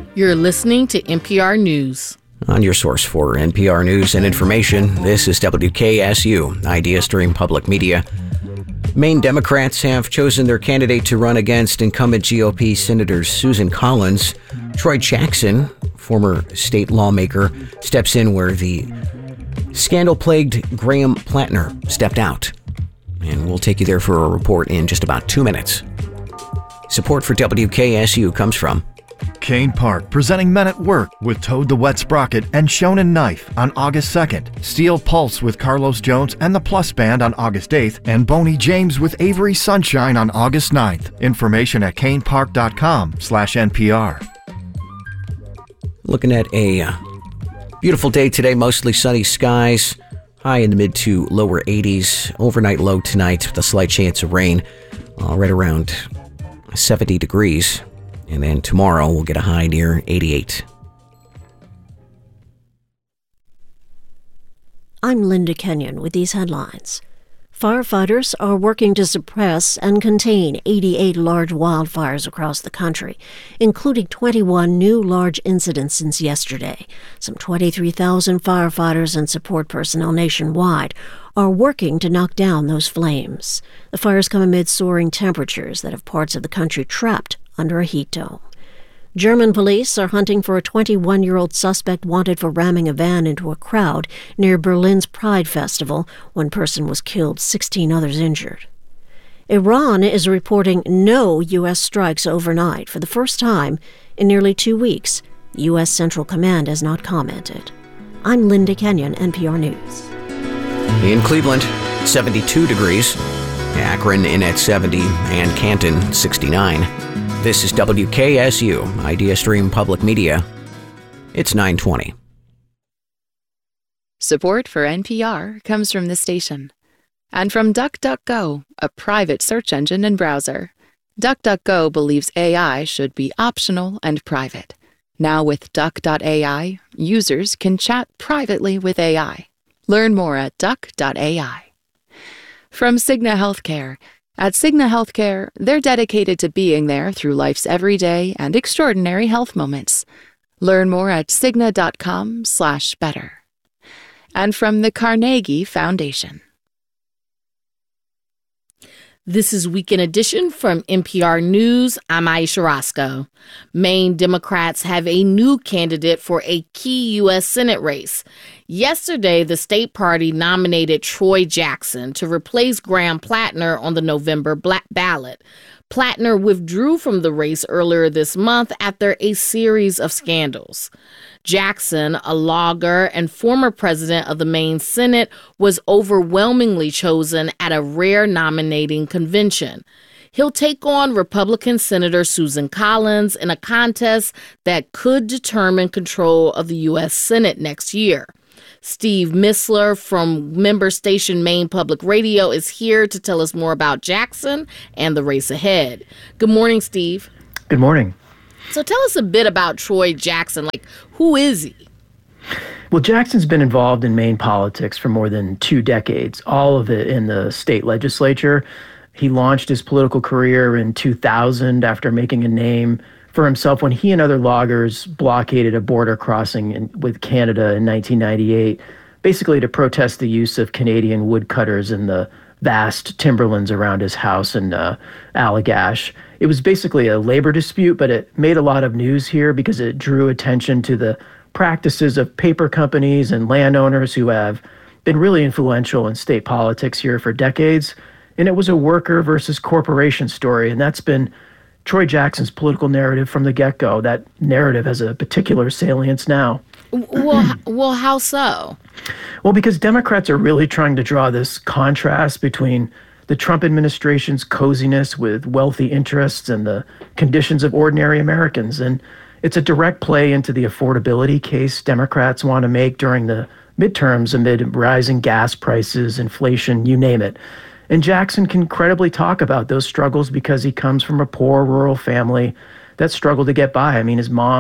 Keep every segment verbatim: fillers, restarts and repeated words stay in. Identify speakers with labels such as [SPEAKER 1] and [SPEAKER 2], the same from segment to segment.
[SPEAKER 1] You're listening to N P R News.
[SPEAKER 2] On your source for N P R News and information, this is W K S U, Idea Stream Public Media. Maine Democrats have chosen their candidate to run against incumbent G O P Senators Susan Collins. Troy Jackson, former state lawmaker, steps in where the scandal-plagued Graham Plattner stepped out. And we'll take you there for a report in just about two minutes. Support for W K S U comes from
[SPEAKER 3] Kane Park, presenting Men at Work with Toad the Wet Sprocket and Shonen Knife on August second. Steel Pulse with Carlos Jones and the Plus Band on August eighth. And Boney James with Avery Sunshine on August ninth. Information at canepark.com slash NPR.
[SPEAKER 2] Looking at a uh, beautiful day today, mostly sunny skies. High in the mid to lower eighties. Overnight low tonight with a slight chance of rain. Uh, right around seventy degrees. And then tomorrow we'll get a high near eighty-eight.
[SPEAKER 4] I'm Linda Kenyon with these headlines. Firefighters are working to suppress and contain eighty-eight large wildfires across the country, including twenty-one new large incidents since yesterday. Some twenty-three thousand firefighters and support personnel nationwide are working to knock down those flames. The fires come amid soaring temperatures that have parts of the country trapped under a heat dome. German police are hunting for a twenty-one-year-old suspect wanted for ramming a van into a crowd near Berlin's Pride Festival. One person was killed, sixteen others injured. Iran is reporting no U S strikes overnight for the first time in nearly two weeks. U S Central Command has not commented. I'm Linda Kenyon, N P R News.
[SPEAKER 2] In Cleveland, seventy-two degrees. Akron in at seventy and Canton sixty-nine. This is W K S U, Idea Stream Public Media. It's nine twenty.
[SPEAKER 5] Support for N P R comes from this station. And from DuckDuckGo, a private search engine and browser. DuckDuckGo believes A I should be optional and private. Now with Duck dot A I, users can chat privately with A I. Learn more at Duck dot A I. From Cigna Healthcare. At Cigna Healthcare, they're dedicated to being there through life's everyday and extraordinary health moments. Learn more at Cigna.com slash better. And from the Carnegie Foundation.
[SPEAKER 1] This is Weekend Edition from N P R News. I'm Aisha Roscoe. Maine Democrats have a new candidate for a key U S Senate race. Yesterday, the state party nominated Troy Jackson to replace Graham Plattner on the November ballot. Plattner withdrew from the race earlier this month after a series of scandals. Jackson, a lawyer and former president of the Maine Senate, was overwhelmingly chosen at a rare nominating convention. He'll take on Republican Senator Susan Collins in a contest that could determine control of the U S Senate next year. Steve Missler from member station Maine Public Radio is here to tell us more about Jackson and the race ahead. Good morning, Steve.
[SPEAKER 6] Good morning.
[SPEAKER 1] So tell us a bit about Troy Jackson. Like, who is he?
[SPEAKER 6] Well, Jackson's been involved in Maine politics for more than two decades, all of it in the state legislature. He launched his political career in two thousand after making a name for himself when he and other loggers blockaded a border crossing in, with Canada in nineteen ninety-eight, basically to protest the use of Canadian woodcutters in the vast timberlands around his house in uh, Allagash. It was basically a labor dispute, but it made a lot of news here because it drew attention to the practices of paper companies and landowners who have been really influential in state politics here for decades. And it was a worker versus corporation story, and that's been Troy Jackson's political narrative from the get-go. That narrative has a particular salience now.
[SPEAKER 1] Well, well, how so?
[SPEAKER 6] Well, because Democrats are really trying to draw this contrast between the Trump administration's coziness with wealthy interests and the conditions of ordinary Americans. And it's a direct play into the affordability case Democrats want to make during the midterms amid rising gas prices, inflation, you name it. And Jackson can credibly talk about those struggles because he comes from a poor rural family that struggled to get by. I mean, his mom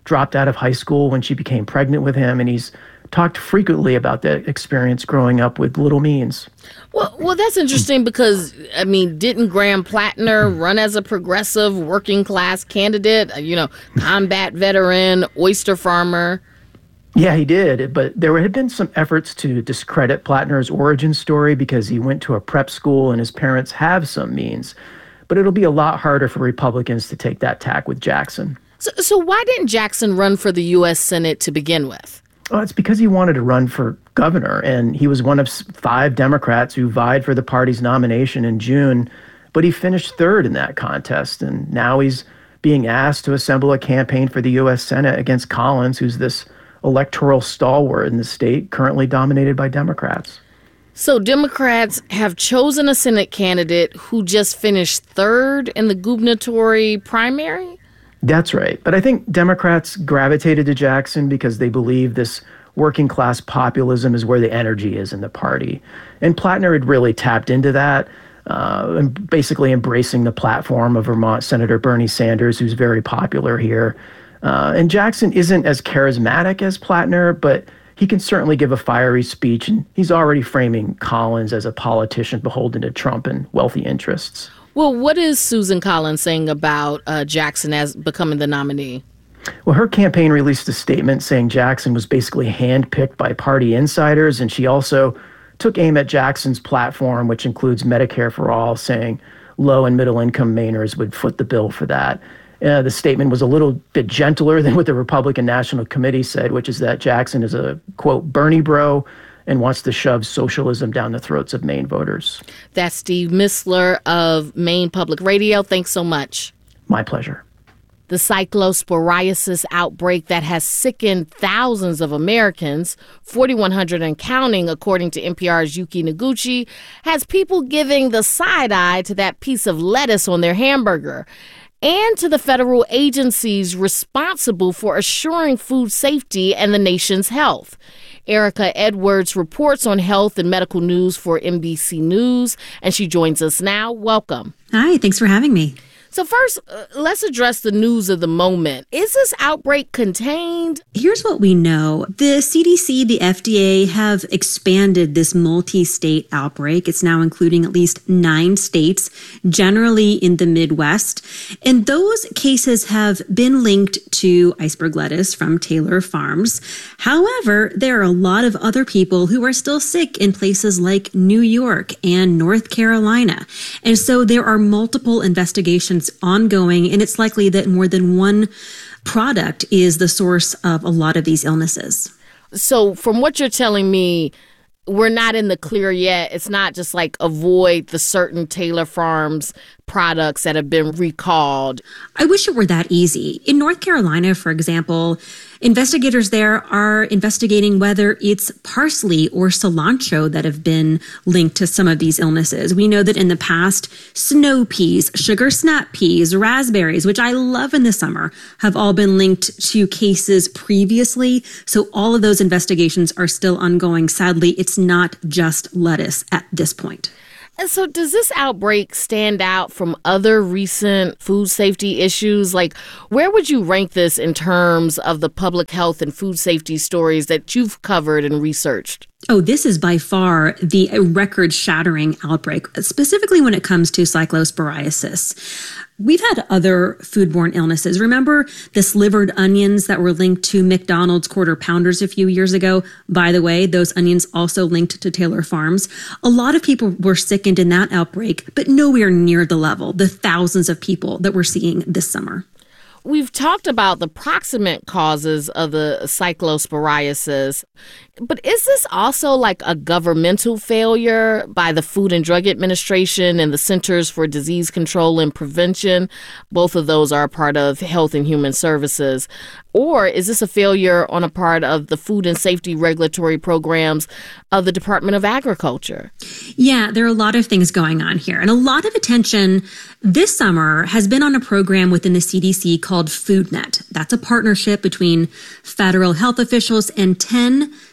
[SPEAKER 6] dropped out of high school when she became pregnant with him, and he's talked frequently about that experience growing up with little means.
[SPEAKER 1] Well, well, that's interesting because, I mean, didn't Graham Plattner run as a progressive working class candidate? You know, combat veteran, oyster farmer.
[SPEAKER 6] Yeah, he did. But there had been some efforts to discredit Plattner's origin story because he went to a prep school and his parents have some means. But it'll be a lot harder for Republicans to take that tack with Jackson.
[SPEAKER 1] So, so why didn't Jackson run for the U S Senate to begin with?
[SPEAKER 6] Well, it's because he wanted to run for governor, and he was one of five Democrats who vied for the party's nomination in June, but he finished third in that contest, and now he's being asked to assemble a campaign for the U S Senate against Collins, who's this electoral stalwart in the state currently dominated by Democrats.
[SPEAKER 1] So Democrats have chosen a Senate candidate who just finished third in the gubernatorial primary?
[SPEAKER 6] That's right. But I think Democrats gravitated to Jackson because they believe this working class populism is where the energy is in the party. And Plattner had really tapped into that, uh, and basically embracing the platform of Vermont Senator Bernie Sanders, who's very popular here. Uh, and Jackson isn't as charismatic as Plattner, but he can certainly give a fiery speech, and he's already framing Collins as a politician beholden to Trump and wealthy interests.
[SPEAKER 1] Well, what is Susan Collins saying about uh, Jackson as becoming the nominee?
[SPEAKER 6] Well, her campaign released a statement saying Jackson was basically handpicked by party insiders, and she also took aim at Jackson's platform, which includes Medicare for All, saying low and middle income Mainers would foot the bill for that. Uh, the statement was a little bit gentler than what the Republican National Committee said, which is that Jackson is a, quote, Bernie bro, and wants to shove socialism down the throats of Maine voters.
[SPEAKER 1] That's Steve Mistler of Maine Public Radio. Thanks so much.
[SPEAKER 6] My pleasure.
[SPEAKER 1] The cyclosporiasis outbreak that has sickened thousands of Americans, forty-one hundred and counting, according to N P R's Yuki Noguchi, has people giving the side eye to that piece of lettuce on their hamburger and to the federal agencies responsible for assuring food safety and the nation's health. Erica Edwards reports on health and medical news for N B C News, and she joins us now. Welcome.
[SPEAKER 7] Hi, thanks for having me.
[SPEAKER 1] So first, uh, let's address the news of the moment. Is this outbreak contained?
[SPEAKER 7] Here's what we know. The C D C, the F D A have expanded this multi-state outbreak. It's now including at least nine states, generally in the Midwest. And those cases have been linked to iceberg lettuce from Taylor Farms. However, there are a lot of other people who are still sick in places like New York and North Carolina. And so there are multiple investigations ongoing, and it's likely that more than one product is the source of a lot of these illnesses.
[SPEAKER 1] So from what you're telling me, we're not in the clear yet. It's not just like avoid the certain Taylor Farms products that have been recalled.
[SPEAKER 7] I wish it were that easy. In North Carolina, for example, investigators there are investigating whether it's parsley or cilantro that have been linked to some of these illnesses. We know that in the past, snow peas, sugar snap peas, raspberries, which I love in the summer, have all been linked to cases previously. So all of those investigations are still ongoing. Sadly, it's not just lettuce at this point.
[SPEAKER 1] And so does this outbreak stand out from other recent food safety issues? Like, where would you rank this in terms of the public health and food safety stories that you've covered and researched?
[SPEAKER 7] Oh, this is by far the record-shattering outbreak, specifically when it comes to cyclosporiasis. We've had other foodborne illnesses. Remember the slivered onions that were linked to McDonald's quarter pounders a few years ago? By the way, those onions also linked to Taylor Farms. A lot of people were sickened in that outbreak, but nowhere near the level, the thousands of people that we're seeing this summer.
[SPEAKER 1] We've talked about the proximate causes of the cyclosporiasis, but is this also like a governmental failure by the Food and Drug Administration and the Centers for Disease Control and Prevention? Both of those are a part of Health and Human Services. Or is this a failure on a part of the food and safety regulatory programs of the Department of Agriculture?
[SPEAKER 7] Yeah, there are a lot of things going on here. And a lot of attention this summer has been on a program within the C D C called FoodNet. That's a partnership between federal health officials and ten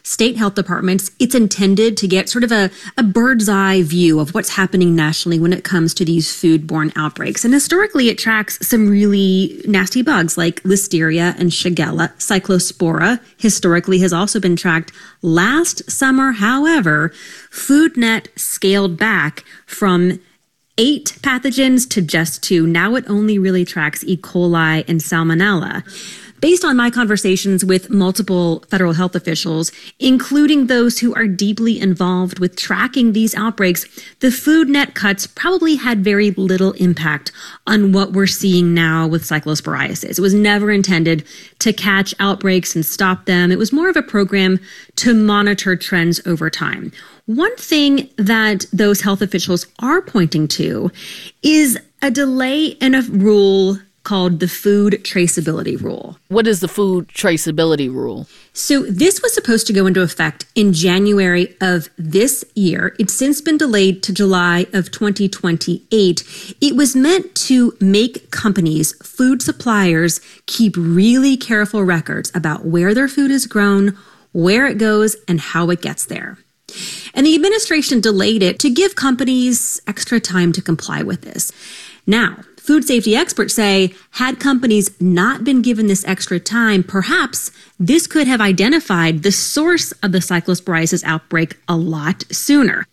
[SPEAKER 7] state health departments. It's intended to get sort of a, a bird's eye view of what's happening nationally when it comes to these foodborne outbreaks. And historically, it tracks some really nasty bugs like Listeria and Shigella. Cyclospora historically has also been tracked. Last summer, however, FoodNet scaled back from eight pathogens to just two. Now it only really tracks E. coli and Salmonella. Based on my conversations with multiple federal health officials, including those who are deeply involved with tracking these outbreaks, the FoodNet cuts probably had very little impact on what we're seeing now with cyclosporiasis. It was never intended to catch outbreaks and stop them. It was more of a program to monitor trends over time. One thing that those health officials are pointing to is a delay in a rule called the Food Traceability Rule.
[SPEAKER 1] What is the Food Traceability Rule?
[SPEAKER 7] So this was supposed to go into effect in January of this year. It's since been delayed to July of twenty twenty-eight. It was meant to make companies, food suppliers, keep really careful records about where their food is grown, where it goes, and how it gets there. And the administration delayed it to give companies extra time to comply with this. Now, food safety experts say, had companies not been given this extra time, perhaps this could have identified the source of the cyclosporiasis outbreak a lot sooner.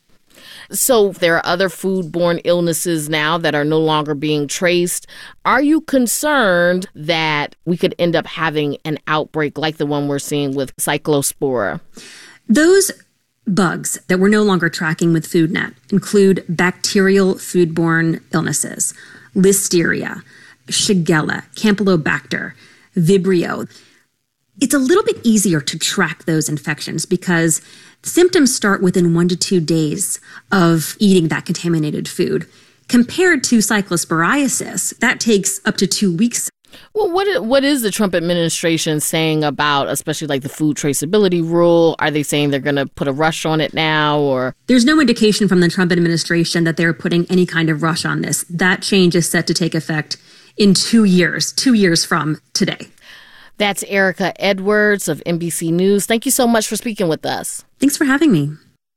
[SPEAKER 1] So there are other foodborne illnesses now that are no longer being traced. Are you concerned that we could end up having an outbreak like the one we're seeing with Cyclospora?
[SPEAKER 7] Those bugs that we're no longer tracking with FoodNet include bacterial foodborne illnesses, Listeria, Shigella, Campylobacter, Vibrio. It's a little bit easier to track those infections because symptoms start within one to two days of eating that contaminated food. Compared to cyclosporiasis, that takes up to two weeks.
[SPEAKER 1] Well, what what is the Trump administration saying about, especially like the food traceability rule? Are they saying they're going to put a rush on it now, or?
[SPEAKER 7] There's no indication from the Trump administration that they're putting any kind of rush on this. That change is set to take effect in two years, two years from today.
[SPEAKER 1] That's Erica Edwards of N B C News. Thank you so much for speaking with us.
[SPEAKER 7] Thanks for having me.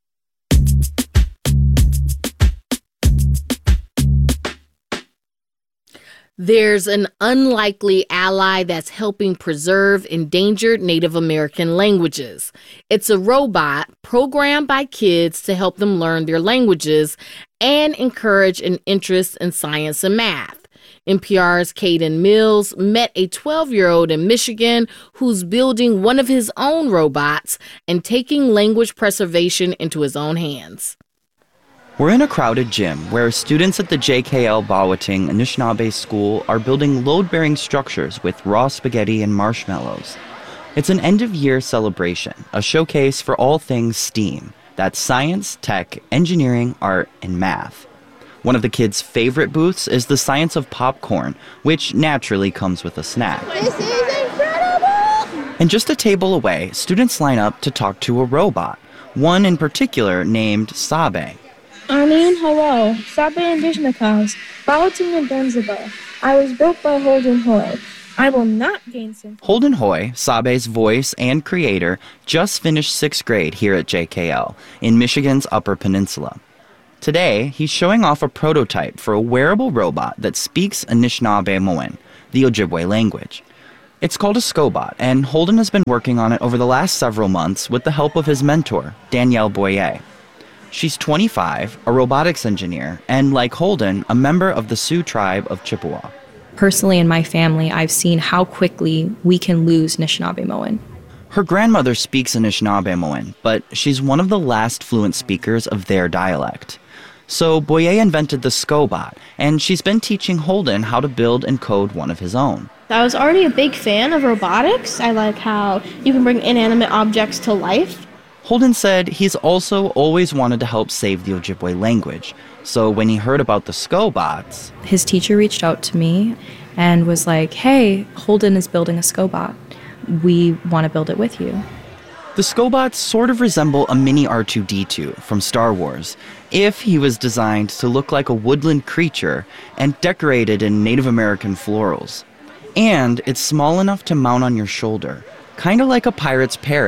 [SPEAKER 1] There's an unlikely ally that's helping preserve endangered Native American languages. It's a robot programmed by kids to help them learn their languages and encourage an interest in science and math. N P R's Caden Mills met a twelve-year-old in Michigan who's building one of his own robots and taking language preservation into his own hands.
[SPEAKER 8] We're in a crowded gym where students at the J K L Bawatang Anishinaabe School are building load-bearing structures with raw spaghetti and marshmallows. It's an end-of-year celebration, a showcase for all things STEAM. That's science, tech, engineering, art, and math. One of the kids' favorite booths is the science of popcorn, which naturally comes with a snack.
[SPEAKER 9] This is incredible!
[SPEAKER 8] And just a table away, students line up to talk to a robot, one in particular named Sabe.
[SPEAKER 9] Anin, hello. Sabe Indishnakas, Bawatang and Zanzibar. I was built by Holden Hoy. I will not gain sympathy.
[SPEAKER 8] Holden Hoy, Sabe's voice and creator, just finished sixth grade here at J K L in Michigan's Upper Peninsula. Today, he's showing off a prototype for a wearable robot that speaks Anishinaabe-Moan, the Ojibwe language. It's called a Scobot, and Holden has been working on it over the last several months with the help of his mentor, Danielle Boyer. She's twenty-five, a robotics engineer, and like Holden, a member of the Sioux tribe of Chippewa.
[SPEAKER 10] Personally, in my family, I've seen how quickly we can lose Anishinaabe-Moan.
[SPEAKER 8] Her grandmother speaks Anishinaabe-Moan, but she's one of the last fluent speakers of their dialect. So Boyer invented the Scobot, and she's been teaching Holden how to build and code one of his own.
[SPEAKER 9] I was already a big fan of robotics. I like how you can bring inanimate objects to life.
[SPEAKER 8] Holden said he's also always wanted to help save the Ojibwe language. So when he heard about the Scobots,
[SPEAKER 10] his teacher reached out to me and was like, hey, Holden is building a Scobot. We want to build it with you.
[SPEAKER 8] The Scobots sort of resemble a mini R two D two from Star Wars, if he was designed to look like a woodland creature and decorated in Native American florals. And it's small enough to mount on your shoulder, kind of like a pirate's parrot.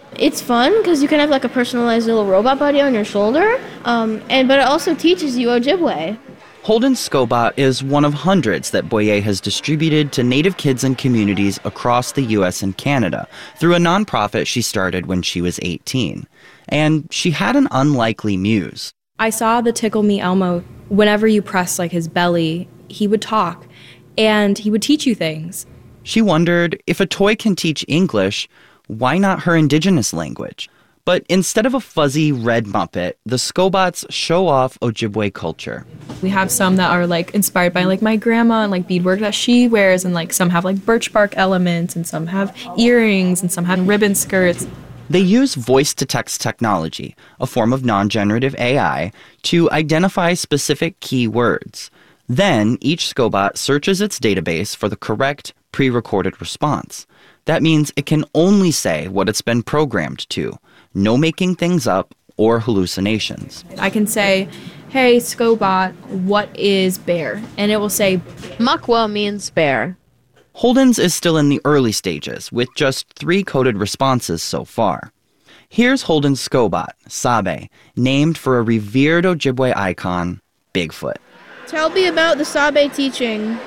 [SPEAKER 9] It's fun because you can have like a personalized little robot buddy on your shoulder, um, and but it also teaches you Ojibwe.
[SPEAKER 8] Holden Scobot is one of hundreds that Boyer has distributed to Native kids and communities across the U S and Canada through a nonprofit she started when she was eighteen. And she had an unlikely muse.
[SPEAKER 10] I saw the Tickle Me Elmo. Whenever you pressed like his belly, he would talk and he would teach you things.
[SPEAKER 8] She wondered, if a toy can teach English, why not her indigenous language? But instead of a fuzzy red Muppet, the Scobots show off Ojibwe culture.
[SPEAKER 10] We have some that are like inspired by like my grandma and like beadwork that she wears, and like some have like birch bark elements, and some have earrings, and some have ribbon skirts.
[SPEAKER 8] They use voice-to-text technology, a form of non-generative A I, to identify specific key words. Then each Scobot searches its database for the correct pre-recorded response. That means it can only say what it's been programmed to. No making things up or hallucinations.
[SPEAKER 10] I can say, hey, Scobot, what is bear? And it will say,
[SPEAKER 1] Makwa means bear.
[SPEAKER 8] Holden's is still in the early stages, with just three coded responses so far. Here's Holden's Scobot, Sabe, named for a revered Ojibwe icon, Bigfoot.
[SPEAKER 9] Tell me about the Sabe teaching.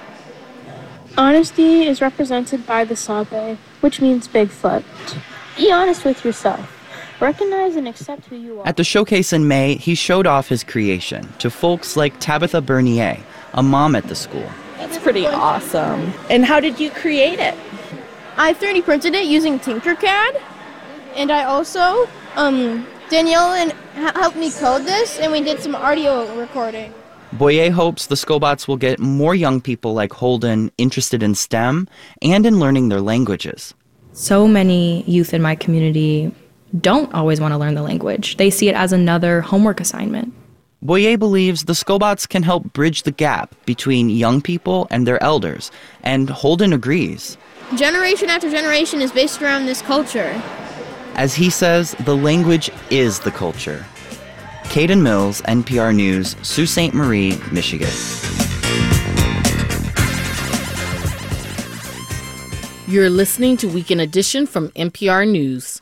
[SPEAKER 9] Honesty is represented by the Sabe, which means Bigfoot. Be honest with yourself. Recognize and accept who you are.
[SPEAKER 8] At the showcase in May, he showed off his creation to folks like Tabitha Bernier, a mom at the school.
[SPEAKER 11] That's pretty awesome. And how did you create it?
[SPEAKER 9] I three D printed it using Tinkercad, and I also, um, Danielle and helped me code this, and we did some audio recording.
[SPEAKER 8] Boyer hopes the Scobots will get more young people like Holden interested in STEM and in learning their languages.
[SPEAKER 10] So many youth in my community don't always want to learn the language. They see it as another homework assignment.
[SPEAKER 8] Boyer believes the Scobots can help bridge the gap between young people and their elders, and Holden agrees.
[SPEAKER 9] Generation after generation is based around this culture.
[SPEAKER 8] As he says, the language is the culture. Caden Mills, N P R News, Sault Ste. Marie, Michigan.
[SPEAKER 1] You're listening to Weekend Edition from N P R News.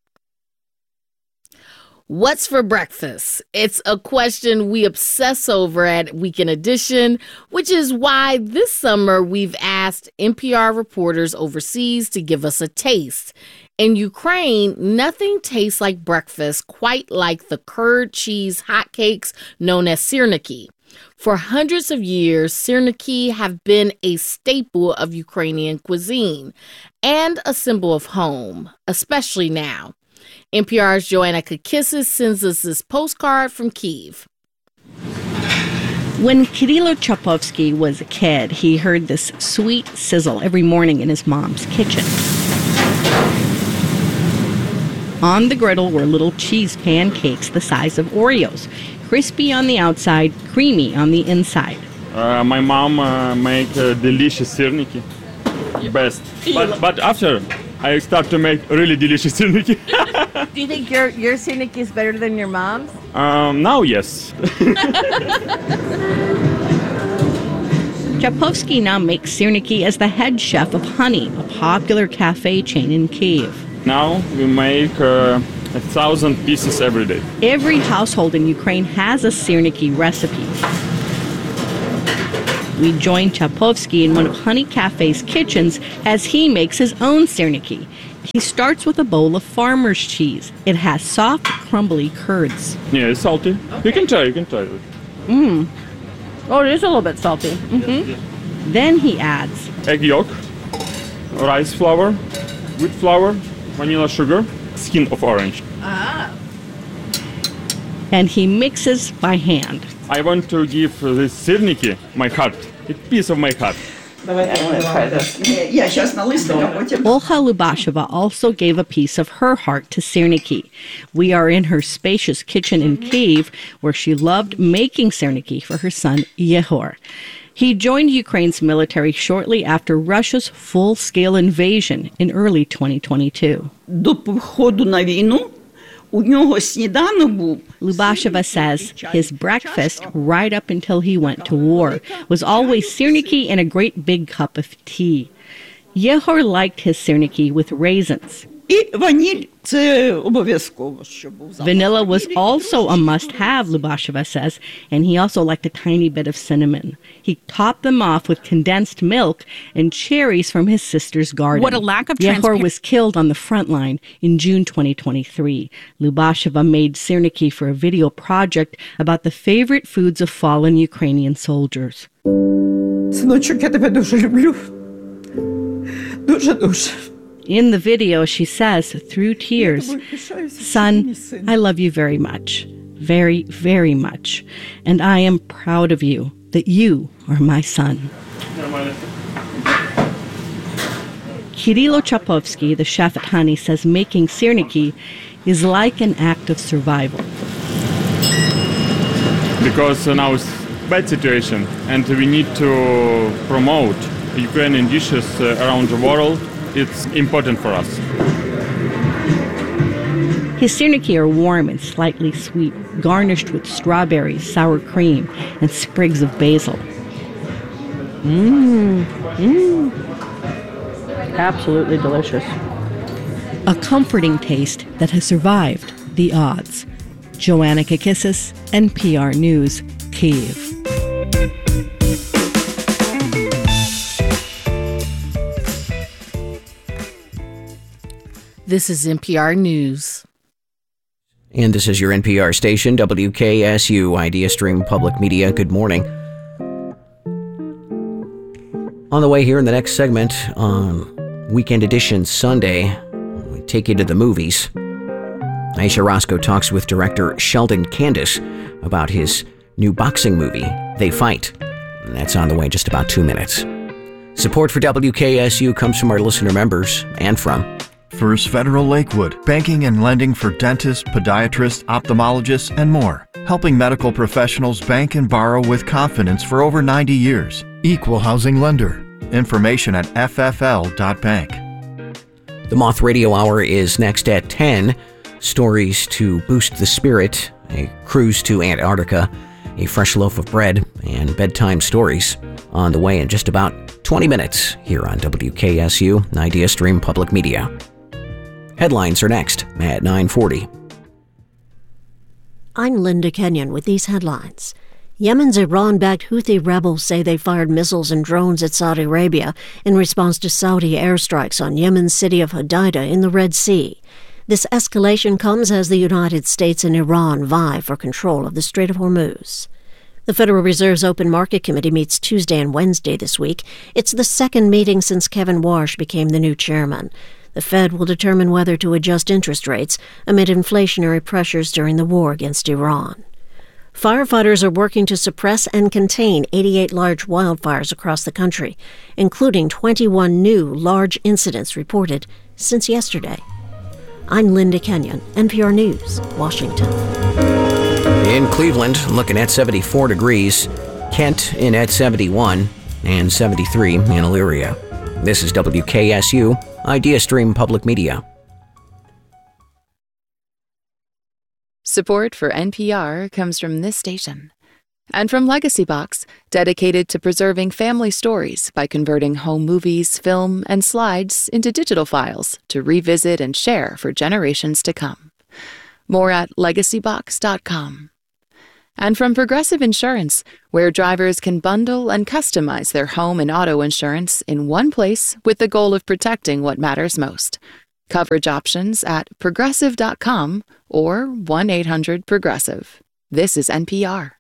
[SPEAKER 1] What's for breakfast? It's a question we obsess over at Weekend Edition, which is why this summer we've asked N P R reporters overseas to give us a taste. In Ukraine, nothing tastes like breakfast quite like the curd cheese hotcakes known as syrniki. For hundreds of years, syrniki have been a staple of Ukrainian cuisine and a symbol of home, especially now. N P R's Joanna Kakissis sends us this postcard from Kyiv.
[SPEAKER 12] When Kirilo Chapovsky was a kid, he heard this sweet sizzle every morning in his mom's kitchen. On the griddle were little cheese pancakes the size of Oreos, crispy on the outside, creamy on the inside.
[SPEAKER 13] Uh, my mom uh, make uh, delicious syrniki, best. But, but after, I start to make really delicious syrniki.
[SPEAKER 11] Do you think your your syrniki is better than your mom's?
[SPEAKER 13] Um, now, yes.
[SPEAKER 12] Chapovsky now makes syrniki as the head chef of Honey, a popular cafe chain in Kyiv.
[SPEAKER 13] Now we make uh, a thousand pieces every day.
[SPEAKER 12] Every household in Ukraine has a syrniki recipe. We join Chapovsky in one of Honey Cafe's kitchens as he makes his own syrniki. He starts with a bowl of farmer's cheese. It has soft, crumbly curds.
[SPEAKER 13] Yeah, it's salty. You can try, you can try it.
[SPEAKER 12] Mmm.
[SPEAKER 11] Oh, it is a little bit salty. Mm-hmm.
[SPEAKER 13] Yes.
[SPEAKER 12] Then he adds
[SPEAKER 13] egg yolk, rice flour, wheat flour, vanilla sugar, skin of orange.
[SPEAKER 11] Ah.
[SPEAKER 12] And he mixes by hand.
[SPEAKER 13] I want to give this syrniki my heart, a piece of my heart.
[SPEAKER 12] I want to try this. Olha Lubasheva also gave a piece of her heart to syrniki. We are in her spacious kitchen in Kyiv, where she loved making syrniki for her son Yehor. He joined Ukraine's military shortly after Russia's full-scale invasion in early twenty twenty-two. Lubasheva says his breakfast, right up until he went to war, was always syrniki and a great big cup of tea. Yehor liked his syrniki with raisins. Vanilla was also a must-have, Lubasheva says, and he also liked a tiny bit of cinnamon. He topped them off with condensed milk and cherries from his sister's garden.
[SPEAKER 14] What a lack of
[SPEAKER 12] Yehor
[SPEAKER 14] transparency.
[SPEAKER 12] was killed on the front line in June twenty twenty-three. Lubasheva made sirniki for a video project about the favorite foods of fallen Ukrainian soldiers.
[SPEAKER 15] Синочок, я тебе дуже люблю. Дуже-дуже.
[SPEAKER 12] In the video, she says, through tears, "Son, I love you very much, very, very much, and I am proud of you, that you are my son." Kirilo Chapovsky, the chef at Honey, says making sirniki is like an act of survival.
[SPEAKER 13] Because now it's a bad situation, and we need to promote Ukrainian dishes uh, around the world. It's important for us.
[SPEAKER 12] His sirniki are warm and slightly sweet, garnished with strawberries, sour cream, and sprigs of basil. Mmm, mmm. Absolutely delicious. A comforting taste that has survived the odds. Joanna Kakissis, N P R News, Kyiv.
[SPEAKER 1] This is N P R News.
[SPEAKER 2] And this is your N P R station, W K S U, Idea Stream Public Media. Good morning. On the way here in the next segment, on Weekend Edition Sunday, we take you to the movies. Aisha Roscoe talks with director Sheldon Candace about his new boxing movie, They Fight. And that's on the way in just about two minutes. Support for W K S U comes from our listener members and from
[SPEAKER 3] First Federal Lakewood, banking and lending for dentists, podiatrists, ophthalmologists, and more. Helping medical professionals bank and borrow with confidence for over ninety years. Equal housing lender. Information at f f l dot bank.
[SPEAKER 2] The Moth Radio Hour is next at ten. Stories to boost the spirit, a cruise to Antarctica, a fresh loaf of bread, and bedtime stories on the way in just about twenty minutes here on W K S U, Idea Stream Public Media. Headlines are next at nine forty.
[SPEAKER 4] I'm Linda Kenyon with these headlines. Yemen's Iran-backed Houthi rebels say they fired missiles and drones at Saudi Arabia in response to Saudi airstrikes on Yemen's city of Hodeidah in the Red Sea. This escalation comes as the United States and Iran vie for control of the Strait of Hormuz. The Federal Reserve's Open Market Committee meets Tuesday and Wednesday this week. It's the second meeting since Kevin Warsh became the new chairman. The Fed will determine whether to adjust interest rates amid inflationary pressures during the war against Iran. Firefighters are working to suppress and contain eighty-eight large wildfires across the country, including twenty-one new large incidents reported since yesterday. I'm Linda Kenyon, N P R News, Washington.
[SPEAKER 2] In Cleveland, looking at seventy-four degrees. Kent in at seventy-one and seventy-three in Elyria. This is W K S U, Idea Stream Public Media.
[SPEAKER 5] Support for N P R comes from this station and from Legacy Box, dedicated to preserving family stories by converting home movies, film, and slides into digital files to revisit and share for generations to come. More at legacy box dot com. And from Progressive Insurance, where drivers can bundle and customize their home and auto insurance in one place with the goal of protecting what matters most. Coverage options at progressive dot com or one eight hundred progressive. This is N P R.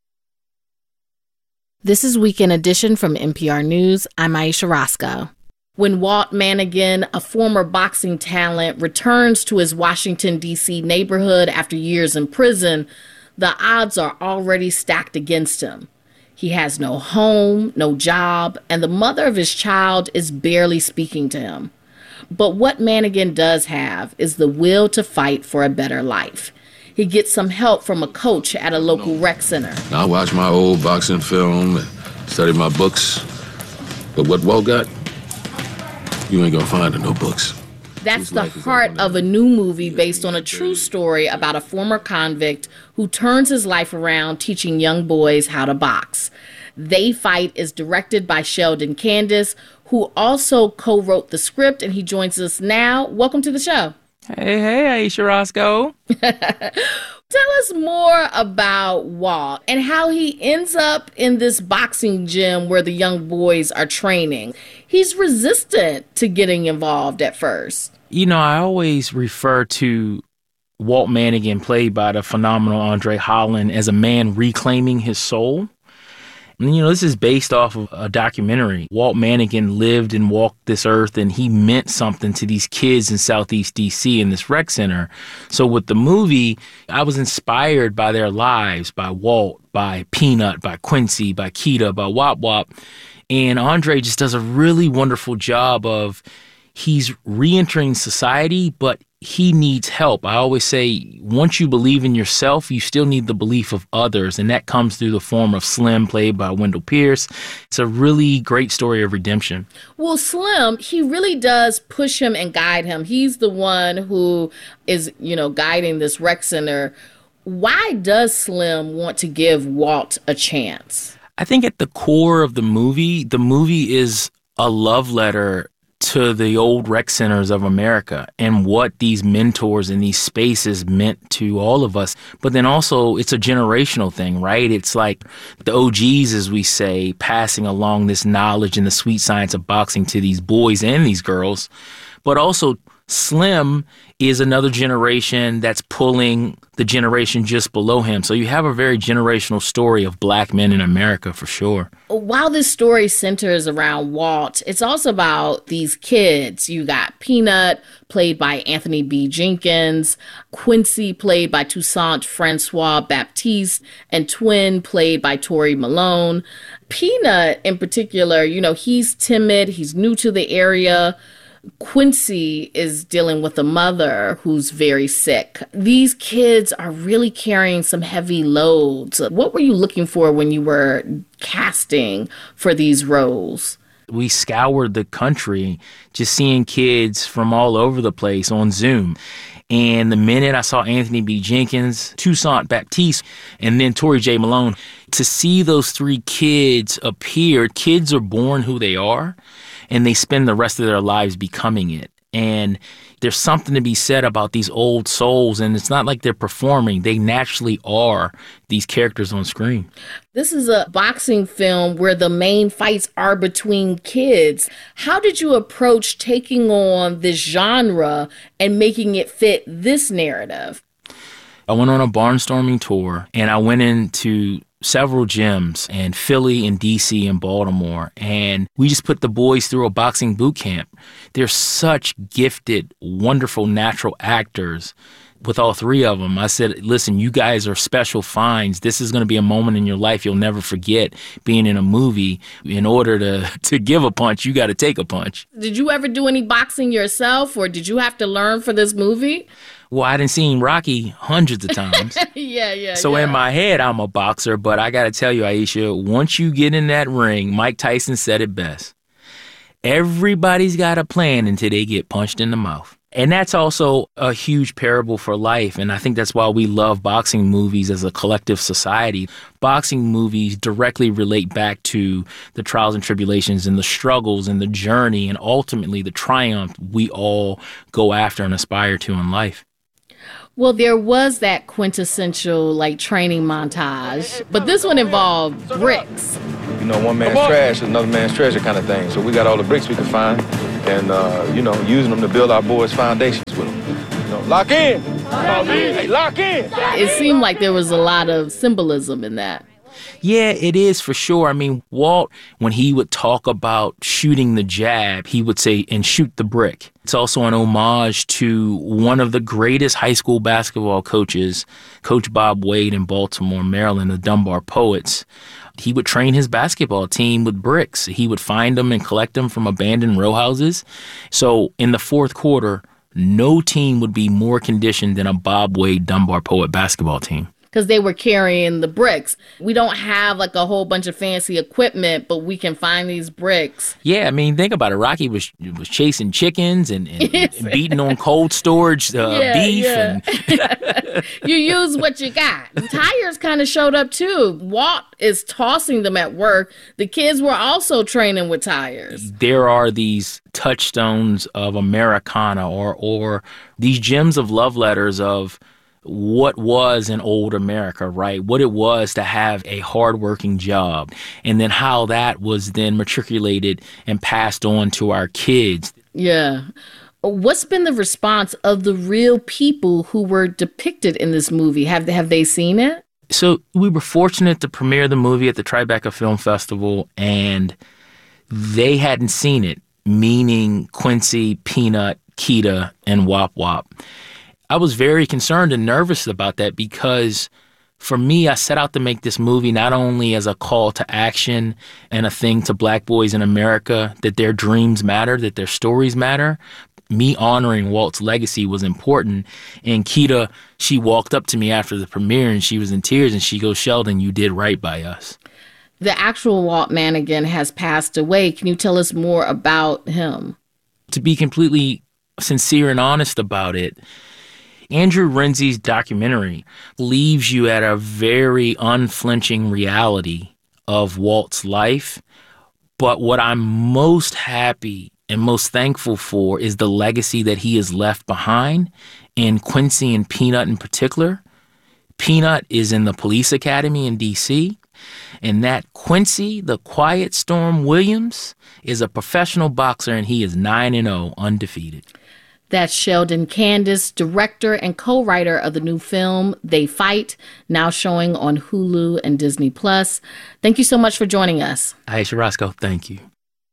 [SPEAKER 1] This is Weekend Edition from N P R News. I'm Aisha Roscoe. When Walt Manigan, a former boxing talent, returns to his Washington, D C neighborhood after years in prison, the odds are already stacked against him. He has no home, no job, and the mother of his child is barely speaking to him. But what Manigan does have is the will to fight for a better life. He gets some help from a coach at a local rec center.
[SPEAKER 16] I watch my old boxing film and study my books. But what Walt got, you ain't gonna find in no books.
[SPEAKER 1] That's the heart of a new movie based on a true story about a former convict who turns his life around teaching young boys how to box. They Fight is directed by Sheldon Candace, who also co-wrote the script, and he joins us now. Welcome to the show.
[SPEAKER 14] Hey, hey, Aisha Roscoe.
[SPEAKER 1] Tell us more about Walt and how he ends up in this boxing gym where the young boys are training. He's resistant to getting involved at first.
[SPEAKER 14] You know, I always refer to Walt Mannigan, played by the phenomenal Andre Holland, as a man reclaiming his soul. And, you know, this is based off of a documentary. Walt Mannigan lived and walked this earth, and he meant something to these kids in Southeast D C in this rec center. So with the movie, I was inspired by their lives, by Walt, by Peanut, by Quincy, by Keita, by Wop Wop. And Andre just does a really wonderful job of, he's reentering society, but he needs help. I always say, once you believe in yourself, you still need the belief of others, and that comes through the form of Slim, played by Wendell Pierce. It's a really great story of redemption.
[SPEAKER 1] Well, Slim, he really does push him and guide him. He's the one who is, you know, guiding this rec center. Why does Slim want to give Walt a chance?
[SPEAKER 14] I think at the core of the movie, the movie is a love letter to the old rec centers of America and what these mentors in these spaces meant to all of us. But then also it's a generational thing, right? It's like the O Gs, as we say, passing along this knowledge and the sweet science of boxing to these boys and these girls. But also Slim is another generation that's pulling the generation just below him. So you have a very generational story of black men in America, for sure.
[SPEAKER 1] While this story centers around Walt, it's also about these kids. You got Peanut, played by Anthony B. Jenkins, Quincy, played by Toussaint Francois Baptiste, and Twin, played by Tori Malone. Peanut, in particular, you know, he's timid, he's new to the area. Quincy is dealing with a mother who's very sick. These kids are really carrying some heavy loads. What were you looking for when you were casting for these roles?
[SPEAKER 14] We scoured the country just seeing kids from all over the place on Zoom. And the minute I saw Anthony B. Jenkins, Toussaint Baptiste, and then Tori J. Malone, to see those three kids appear, kids are born who they are, and they spend the rest of their lives becoming it. And there's something to be said about these old souls, and it's not like they're performing. They naturally are these characters on screen.
[SPEAKER 1] This is a boxing film where the main fights are between kids. How did you approach taking on this genre and making it fit this narrative?
[SPEAKER 14] I went on a barnstorming tour, and I went into several gyms in Philly and D C and Baltimore, and we just put the boys through a boxing boot camp. They're such gifted, wonderful, natural actors with all three of them. I said, listen, you guys are special finds. This is going to be a moment in your life you'll never forget, being in a movie. In order to, to give a punch, you got to take a punch.
[SPEAKER 1] Did you ever do any boxing yourself, or did you have to learn for this movie?
[SPEAKER 14] Well, I done seen Rocky hundreds of times.
[SPEAKER 1] yeah, yeah,
[SPEAKER 14] So
[SPEAKER 1] yeah.
[SPEAKER 14] in my head, I'm a boxer, but I got to tell you, Aisha, once you get in that ring, Mike Tyson said it best. Everybody's got a plan until they get punched in the mouth. And that's also a huge parable for life. And I think that's why we love boxing movies as a collective society. Boxing movies directly relate back to the trials and tribulations and the struggles and the journey and ultimately the triumph we all go after and aspire to in life.
[SPEAKER 1] Well, there was that quintessential, like, training montage, but this one involved bricks.
[SPEAKER 17] You know, one man's trash is another man's treasure kind of thing. So we got all the bricks we could find and, uh, you know, using them to build our boys' foundations with them. You know, lock in! Lock in! Hey, lock in!
[SPEAKER 1] It seemed like there was a lot of symbolism in that.
[SPEAKER 14] Yeah, it is for sure. I mean, Walt, when he would talk about shooting the jab, he would say, and shoot the brick. It's also an homage to one of the greatest high school basketball coaches, Coach Bob Wade in Baltimore, Maryland, the Dunbar Poets. He would train his basketball team with bricks. He would find them and collect them from abandoned row houses. So in the fourth quarter, no team would be more conditioned than a Bob Wade Dunbar Poet basketball team.
[SPEAKER 1] because they were carrying the bricks. We don't have like a whole bunch of fancy equipment, but we can find these bricks.
[SPEAKER 14] Yeah, I mean, think about it. Rocky was was chasing chickens and, and, and beating on cold storage uh,
[SPEAKER 1] yeah,
[SPEAKER 14] beef.
[SPEAKER 1] Yeah.
[SPEAKER 14] And
[SPEAKER 1] you use what you got. Tires kind of showed up too. Walt is tossing them at work. The kids were also training with tires.
[SPEAKER 14] There are these touchstones of Americana or or these gems of love letters of what was an old America, right? What it was to have a hardworking job, and then how that was then matriculated and passed on to our kids.
[SPEAKER 1] Yeah. What's been the response of the real people who were depicted in this movie? Have they, have they seen it?
[SPEAKER 14] So we were fortunate to premiere the movie at the Tribeca Film Festival, and they hadn't seen it, meaning Quincy, Peanut, Keita, and Wop Wop. I was very concerned and nervous about that because for me, I set out to make this movie not only as a call to action and a thing to Black boys in America, that their dreams matter, that their stories matter. Me honoring Walt's legacy was important. And Keita, she walked up to me after the premiere and she was in tears and she goes, "Sheldon, you did right by us."
[SPEAKER 1] The actual Walt Madigan has passed away. Can you tell us more about him?
[SPEAKER 14] To be completely sincere and honest about it, Andrew Renzi's documentary leaves you at a very unflinching reality of Walt's life. But what I'm most happy and most thankful for is the legacy that he has left behind, and Quincy and Peanut in particular. Peanut is in the police academy in D C, and that Quincy, the Quiet Storm Williams, is a professional boxer, and he is nine and oh, undefeated.
[SPEAKER 1] That's Sheldon Candace, director and co-writer of the new film, They Fight, now showing on Hulu and Disney Plus. Thank you so much for joining us.
[SPEAKER 14] Aisha Roscoe, thank you.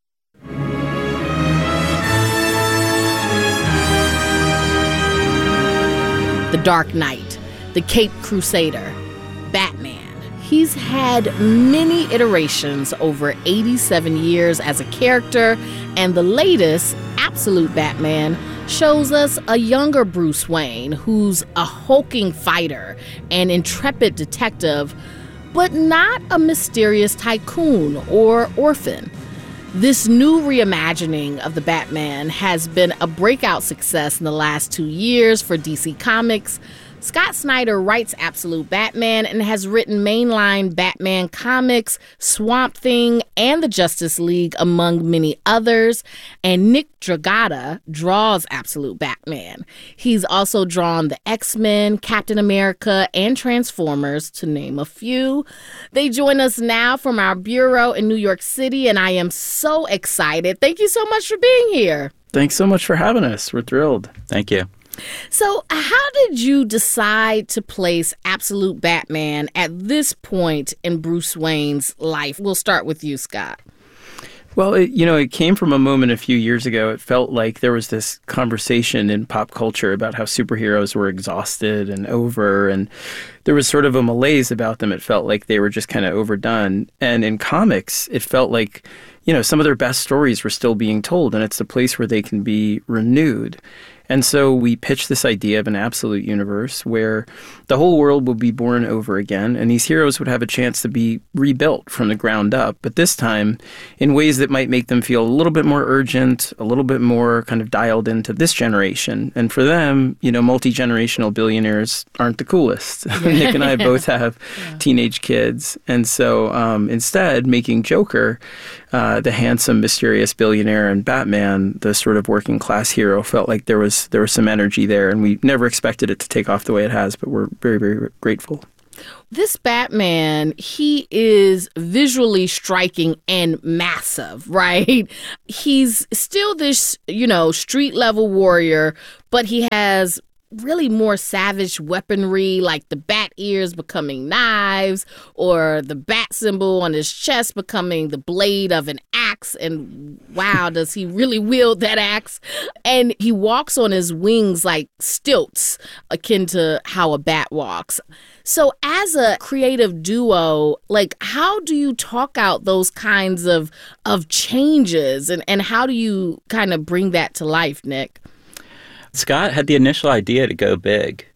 [SPEAKER 1] The Dark Knight, the Caped Crusader, Batman. He's had many iterations over eighty-seven years as a character, and the latest, Absolute Batman, shows us a younger Bruce Wayne who's a hulking fighter and intrepid detective, but not a mysterious tycoon or orphan. This new reimagining of the Batman has been a breakout success in the last two years for D C Comics. Scott Snyder writes Absolute Batman and has written mainline Batman comics, Swamp Thing, and the Justice League, among many others. And Nick Dragotta draws Absolute Batman. He's also drawn the X-Men, Captain America, and Transformers, to name a few. They join us now from our bureau in New York City, and I am so excited. Thank you so much for being here.
[SPEAKER 18] Thanks so much for having us. We're thrilled.
[SPEAKER 19] Thank you.
[SPEAKER 1] So how did you decide to place Absolute Batman at this point in Bruce Wayne's life? We'll start with you, Scott.
[SPEAKER 18] Well, it, you know, it came from a moment a few years ago. It felt like there was this conversation in pop culture about how superheroes were exhausted and over, and there was sort of a malaise about them. It felt like they were just kind of overdone. And in comics, it felt like, you know, some of their best stories were still being told, and it's a place where they can be renewed. And so we pitched this idea of an absolute universe where the whole world would be born over again, and these heroes would have a chance to be rebuilt from the ground up, but this time in ways that might make them feel a little bit more urgent, a little bit more kind of dialed into this generation. And for them, you know, multi-generational billionaires aren't the coolest. Yeah. Nick and I both have yeah. teenage kids. And so um, instead, making Joker uh, the handsome, mysterious billionaire and Batman the sort of working class hero felt like there was there was some energy there, and we never expected it to take off the way it has, but we're very, very grateful.
[SPEAKER 1] This Batman, he is visually striking and massive, right? He's still this, you know, street level warrior, but he has really more savage weaponry, like the bat ears becoming knives, or the bat symbol on his chest becoming the blade of an axe. And wow, does he really wield that axe? And he walks on his wings like stilts, akin to how a bat walks. So as a creative duo, like, how do you talk out those kinds of of changes, and, and how do you kind of bring that to life, Nick?
[SPEAKER 19] Scott had the initial idea to go big.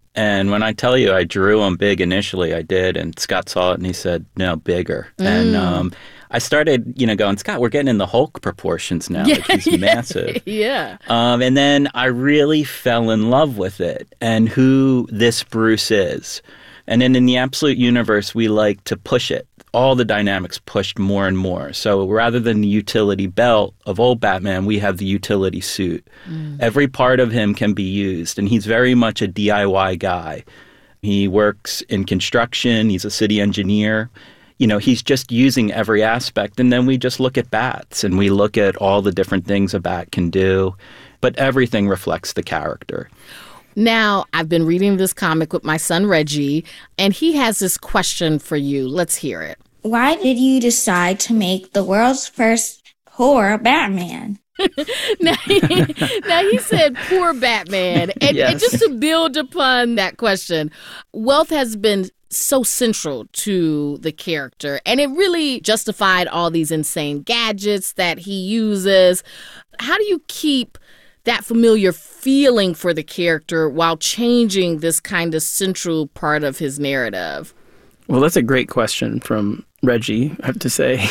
[SPEAKER 19] And when I tell you I drew him big initially, I did. And Scott saw it and he said, no, bigger. Mm. And um, I started, you know, going, Scott, we're getting in the Hulk proportions now.
[SPEAKER 1] Yeah,
[SPEAKER 19] like he's massive.
[SPEAKER 1] Yeah.
[SPEAKER 19] Um, and then I really fell in love with it and who this Bruce is. And then in the Absolute Universe, we like to push it. All the dynamics pushed more and more. So rather than the utility belt of old Batman, we have the utility suit. Mm. Every part of him can be used, and he's very much a D I Y guy. He works in construction. He's a city engineer. You know, he's just using every aspect. And then we just look at bats, and we look at all the different things a bat can do. But everything reflects the character.
[SPEAKER 1] Now, I've been reading this comic with my son, Reggie, and he has this question for you. Let's hear it.
[SPEAKER 20] Why did you decide to make the world's first horror Batman?
[SPEAKER 1] now, he, now, he said, poor Batman. And, yes. and just to build upon that question, wealth has been so central to the character, and it really justified all these insane gadgets that he uses. How do you keep that familiar feeling for the character while changing this kind of central part of his narrative?
[SPEAKER 18] Well, that's a great question from Reggie, I have to say.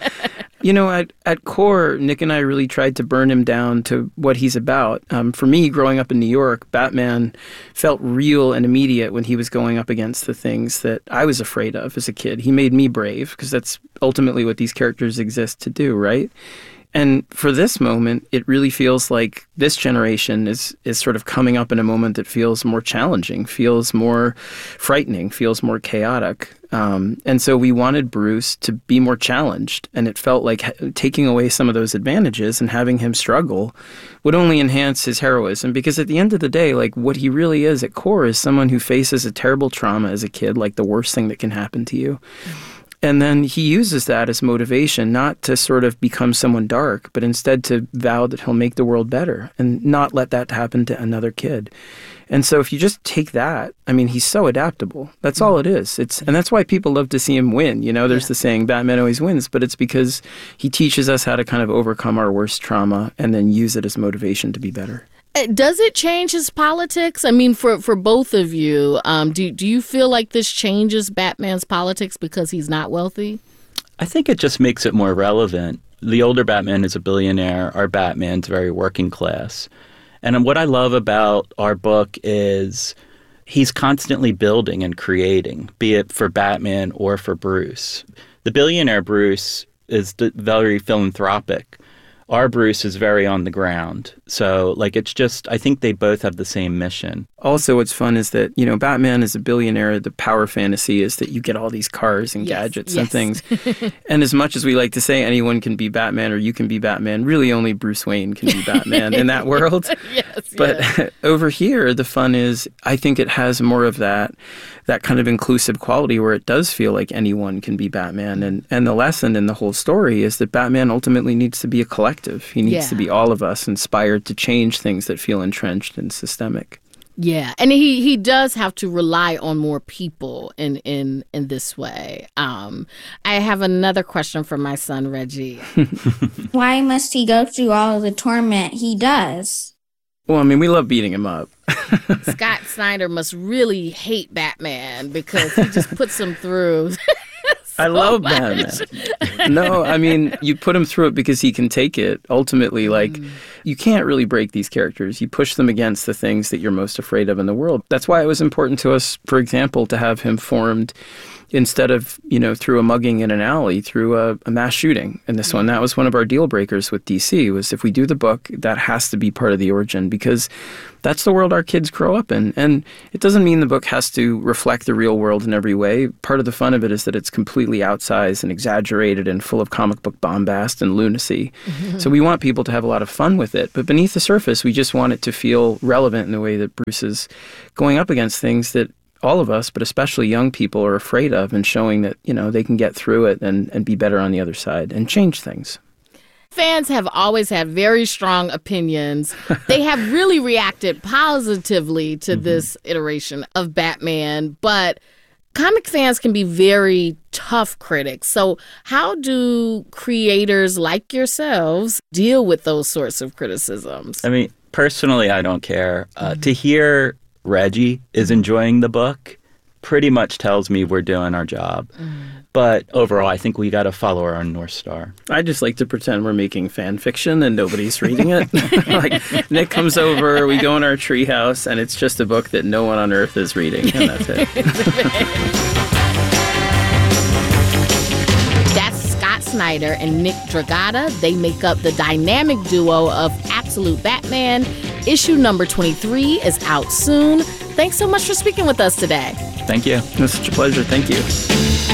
[SPEAKER 18] You know, at, at core, Nick and I really tried to burn him down to what he's about. Um, for me, growing up in New York, Batman felt real and immediate when he was going up against the things that I was afraid of as a kid. He made me brave, because that's ultimately what these characters exist to do, right? And for this moment, it really feels like this generation is is sort of coming up in a moment that feels more challenging, feels more frightening, feels more chaotic. Um, and so we wanted Bruce to be more challenged. And it felt like taking away some of those advantages and having him struggle would only enhance his heroism. Because at the end of the day, like what he really is at core is someone who faces a terrible trauma as a kid, like the worst thing that can happen to you. And then he uses that as motivation, not to sort of become someone dark, but instead to vow that he'll make the world better and not let that happen to another kid. And so if you just take that, I mean, he's so adaptable. That's all it is. It's and that's why people love to see him win. You know, there's yeah. the saying, Batman always wins, but it's because he teaches us how to kind of overcome our worst trauma and then use it as motivation to be better.
[SPEAKER 1] Does it change his politics? I mean, for, for both of you, um, do, do you feel like this changes Batman's politics because he's not wealthy?
[SPEAKER 19] I think it just makes it more relevant. The older Batman is a billionaire. Our Batman's very working class. And what I love about our book is he's constantly building and creating, be it for Batman or for Bruce. The billionaire Bruce is very philanthropic. Our Bruce is very on the ground. So, like, it's just, I think they both have the same mission.
[SPEAKER 18] Also, what's fun is that, you know, Batman is a billionaire. The power fantasy is that you get all these cars and yes, gadgets yes. and things. And as much as we like to say anyone can be Batman or you can be Batman, really only Bruce Wayne can be Batman in that world.
[SPEAKER 1] Yes,
[SPEAKER 18] but
[SPEAKER 1] yes.
[SPEAKER 18] over here, the fun is, I think it has more of that, that kind of inclusive quality where it does feel like anyone can be Batman. And, and the lesson in the whole story is that Batman ultimately needs to be a collective. He needs yeah. to be all of us inspired to change things that feel entrenched and systemic.
[SPEAKER 1] Yeah, and he, he does have to rely on more people in in, in this way. Um, I have another question for my son, Reggie.
[SPEAKER 20] Why must he go through all of the torment he does?
[SPEAKER 18] Well, I mean, we love beating him up.
[SPEAKER 1] Scott Snyder must really hate Batman because he just puts him through.
[SPEAKER 18] I love Batman. No, I mean, you put him through it because he can take it. Ultimately, like, mm. you can't really break these characters. You push them against the things that you're most afraid of in the world. That's why it was important to us, for example, to have him formed instead of, you know, through a mugging in an alley, through a, a mass shooting. And this one, that was one of our deal breakers with D C, was if we do the book, that has to be part of the origin because that's the world our kids grow up in. And it doesn't mean the book has to reflect the real world in every way. Part of the fun of it is that it's completely outsized and exaggerated and full of comic book bombast and lunacy. Mm-hmm. So we want people to have a lot of fun with it. But beneath the surface, we just want it to feel relevant in the way that Bruce is going up against things that all of us, but especially young people, are afraid of, and showing that, you know, they can get through it and, and be better on the other side and change things.
[SPEAKER 1] Fans have always had very strong opinions. They have really reacted positively to mm-hmm. this iteration of Batman, but comic fans can be very tough critics. So how do creators like yourselves deal with those sorts of criticisms?
[SPEAKER 19] I mean, personally, I don't care. Uh, mm-hmm. To hear Reggie is enjoying the book pretty much tells me we're doing our job. Mm. But overall, I think we got to follow our North Star.
[SPEAKER 18] I just like to pretend we're making fan fiction and nobody's reading it. Like, Nick comes over, we go in our treehouse, and it's just a book that no one on earth is reading, and that's it.
[SPEAKER 1] That's Scott Snyder and Nick Dragotta. They make up the dynamic duo of Absolute Batman. Issue number twenty-three is out soon. Thanks so much for speaking with us today.
[SPEAKER 19] Thank you.
[SPEAKER 18] It was such a pleasure. Thank you.